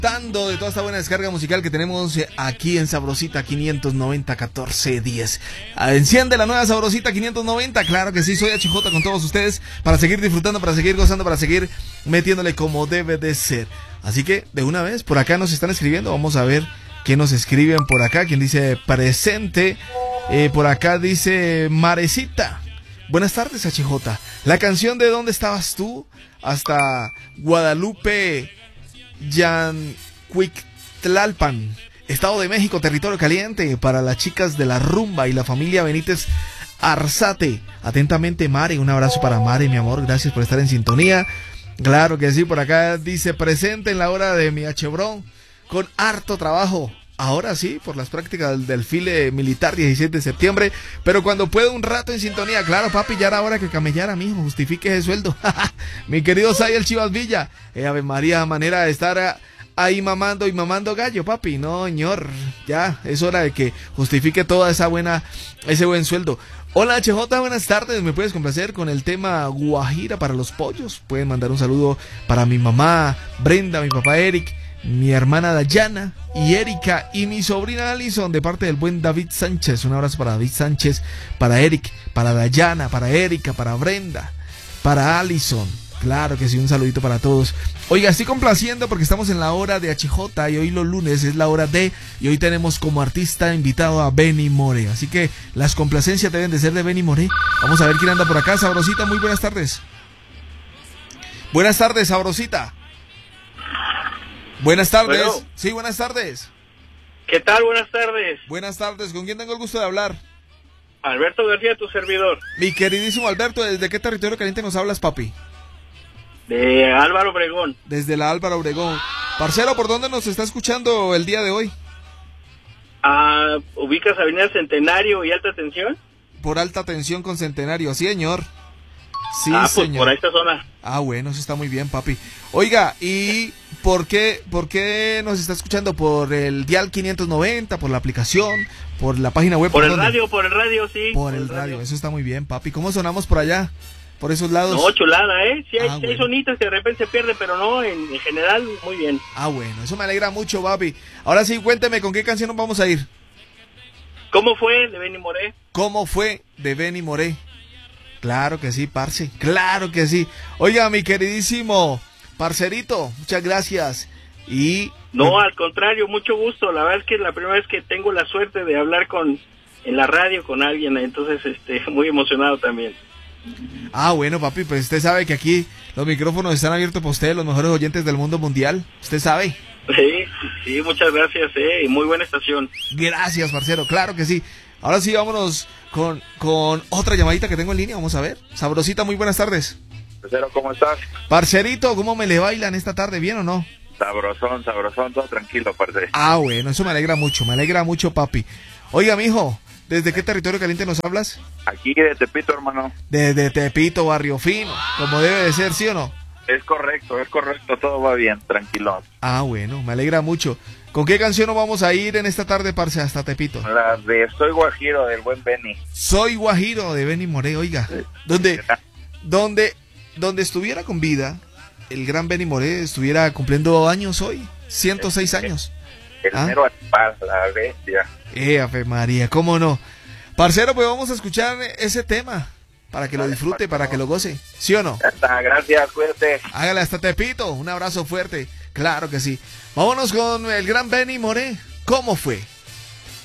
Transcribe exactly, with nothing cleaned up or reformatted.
disfrutando de toda esta buena descarga musical que tenemos aquí en Sabrosita quinientos noventa catorce diez. Enciende la nueva Sabrosita quinientos noventa, claro que sí, soy H J con todos ustedes para seguir disfrutando, para seguir gozando, para seguir metiéndole como debe de ser. Así que de una vez, por acá nos están escribiendo, vamos a ver qué nos escriben por acá. Quien dice presente, eh, por acá dice Marecita. Buenas tardes, H J. La canción de ¿Dónde estabas tú? Hasta Guadalupe, Yancuictlalpan, Estado de México, territorio caliente, para las chicas de la rumba y la familia Benítez Arzate. Atentamente, Mari. Un abrazo para Mari, mi amor. Gracias por estar en sintonía. Claro que sí, por acá dice presente en la hora de mi H-Bron, con harto trabajo. Ahora sí, por las prácticas del desfile militar diecisiete de septiembre, pero cuando pueda un rato en sintonía. Claro, papi, ya era hora que camellara, mijo, justifique ese sueldo. Mi querido Sayel Chivas Villa, eh, Ave María, manera de estar ahí mamando y mamando gallo, papi. No, señor, ya es hora de que justifique toda esa buena, ese buen sueldo. Hola H J, buenas tardes, ¿me puedes complacer con el tema Guajira para los pollos? Pueden mandar un saludo para mi mamá Brenda, mi papá Eric, mi hermana Dayana y Erika y mi sobrina Alison, de parte del buen David Sánchez. Un abrazo para David Sánchez, para Eric, para Dayana, para Erika, para Brenda, para Alison. Claro que sí, un saludito para todos. Oiga, estoy complaciendo porque estamos en la hora de H J y hoy los lunes es la hora de, y hoy tenemos como artista invitado a Benny Moré. Así que las complacencias deben de ser de Benny Moré. Vamos a ver quién anda por acá. Sabrosita, muy buenas tardes. Buenas tardes, Sabrosita. Buenas tardes. Bueno. Sí, buenas tardes. ¿Qué tal? Buenas tardes. Buenas tardes. ¿Con quién tengo el gusto de hablar? Alberto García, tu servidor. Mi queridísimo Alberto, ¿desde qué territorio caliente nos hablas, papi? De Álvaro Obregón. Desde la Álvaro Obregón. Parcero, ¿por dónde nos está escuchando el día de hoy? Ah, ¿ubicas Avenida Centenario y Alta Tensión? Por Alta Tensión con Centenario, sí, señor. Sí, ah, pues señor. Por esta zona. Ah, bueno, eso está muy bien, papi. Oiga, ¿y por qué, por qué nos está escuchando? ¿Por el dial quinientos noventa, por la aplicación, por la página web? Por, ¿por el dónde? radio, por el radio, sí. Por, por el, el radio. radio, eso está muy bien, papi. ¿Cómo sonamos por allá? Por esos lados. No, chulada, ¿eh? Sí hay, ah, sí bueno. hay sonitas que de repente se pierden, pero no, en, en general, muy bien. Ah, bueno, eso me alegra mucho, papi. Ahora sí, cuénteme, ¿con qué canción nos vamos a ir? ¿Cómo fue de Benny Moré? ¿Cómo fue de Benny Moré? Claro que sí, parce, claro que sí. Oiga, mi queridísimo parcerito, muchas gracias. Y no, al contrario, mucho gusto. La verdad es que es la primera vez que tengo la suerte de hablar con en la radio con alguien, entonces este muy emocionado también. Ah, bueno, papi, pues usted sabe que aquí los micrófonos están abiertos para usted, los mejores oyentes del mundo mundial. Usted sabe. Sí, sí, muchas gracias, eh, y muy buena estación. Gracias, parcero, claro que sí. Ahora sí, vámonos con, con otra llamadita que tengo en línea, vamos a ver. Sabrosita, muy buenas tardes. Parcero, ¿cómo estás? Parcerito, ¿cómo me le bailan esta tarde? ¿Bien o no? Sabrosón, sabrosón, todo tranquilo, parce. Ah, bueno, eso me alegra mucho, me alegra mucho, papi. Oiga, mijo, ¿desde qué territorio caliente nos hablas? Aquí de Tepito, hermano. Desde Tepito, Barrio Fino, como debe de ser, ¿sí o no? Es correcto, es correcto, todo va bien, tranquilo. Ah, bueno, me alegra mucho. ¿Con qué canción nos vamos a ir en esta tarde, parce, hasta Tepito? La de Soy Guajiro, del buen Benny. Soy Guajiro, de Benny Moré, oiga. Sí. Donde, donde, donde estuviera con vida, el gran Benny Moré estuviera cumpliendo años hoy, ciento seis años. El ¿Ah? mero animal, la bestia. Eh, Ave María, ¿cómo no? Parcero, pues vamos a escuchar ese tema. Para que lo disfrute, para que lo goce. ¿Sí o no? Ya está, gracias, cuídate. Hágale hasta Tepito. Un abrazo fuerte. Claro que sí. Vámonos con el gran Benny Moré. ¿Cómo fue?